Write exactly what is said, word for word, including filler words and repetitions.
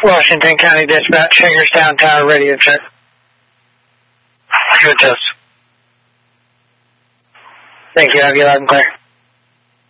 Washington County Dispatch, Hagerstown Tower radio check. Good test. Thank you, have you loud and clear.